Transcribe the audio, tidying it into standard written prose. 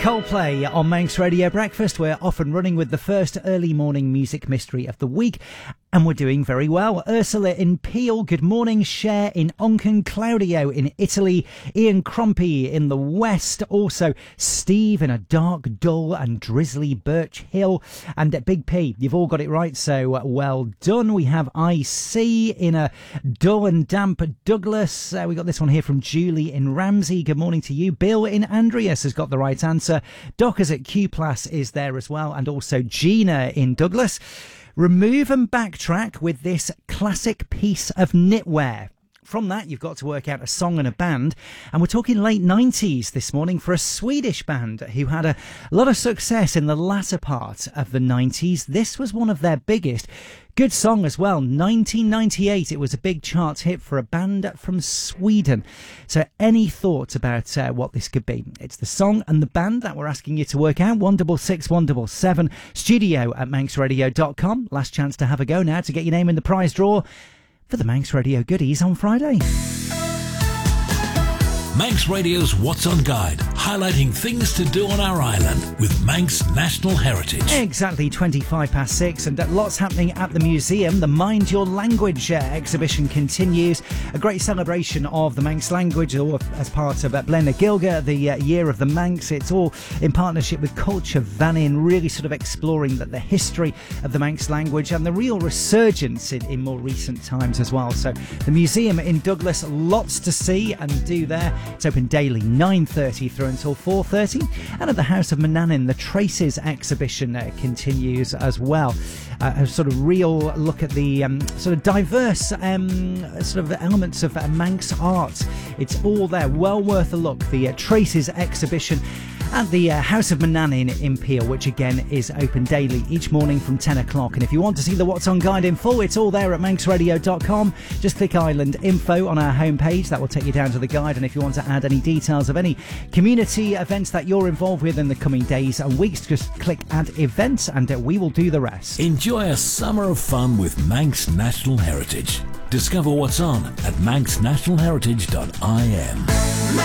Coldplay on Manx Radio Breakfast. We're off and running with the first early morning music mystery of the week, and we're doing very well. Ursula in Peel, good morning. Cher in Onken, Claudio in Italy, Ian Crumpy in the west, also Steve in a dark, dull and drizzly Birch Hill, and Big P. You've all got it right, so well done. We have IC in a dull and damp Douglas. We got this one here from Julie in Ramsey. Good morning to you. Bill in Andreas has got the right answer. Dockers at Q Plus is there as well, and also Gina in Douglas. Remove and backtrack with this classic piece of knitwear. From that, you've got to work out a song and a band. And we're talking late 90s this morning for a Swedish band who had a lot of success in the latter part of the 90s. This was one of their biggest. Good song as well. 1998, it was a big chart hit for a band from Sweden. So any thoughts about what this could be? It's the song and the band that we're asking you to work out. 166 177, studio@manxradio.com. Last chance to have a go now to get your name in the prize draw for the Manx Radio goodies on Friday. Manx Radio's What's On Guide, highlighting things to do on our island with Manx National Heritage. Exactly 6:25, and lots happening at the museum. The Mind Your Language exhibition continues. A great celebration of the Manx language, all as part of Blena Gilga, the Year of the Manx. It's all in partnership with Culture Vannin, really sort of exploring the history of the Manx language and the real resurgence in more recent times as well. So the museum in Douglas, lots to see and do there. It's open daily 9:30 through until 4:30. And at the House of Manannan, the Traces exhibition continues as well. A sort of real look at the sort of diverse sort of elements of Manx art. It's all there, well worth a look. The Traces exhibition at the House of Manannan in Peel, which again is open daily each morning from 10 o'clock. And if you want to see the What's On Guide in full, it's all there at manxradio.com. Just click Island Info on our homepage. That will take you down to the guide. And if you want to add any details of any community events that you're involved with in the coming days and weeks, just click Add Events and we will do the rest. Enjoy a summer of fun with Manx National Heritage. Discover what's on at manxnationalheritage.im.